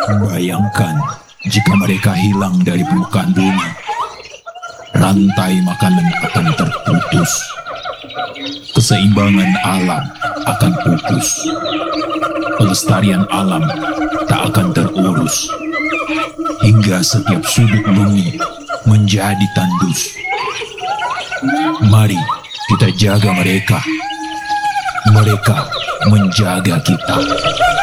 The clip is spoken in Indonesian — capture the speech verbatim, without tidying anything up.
Bayangkan jika mereka hilang dari permukaan bumi, rantai makanan akan terputus, keseimbangan alam akan pupus, pelestarian alam tak akan terurus, hingga setiap sudut bumi menjadi tandus. Mari kita jaga mereka, mereka menjaga kita.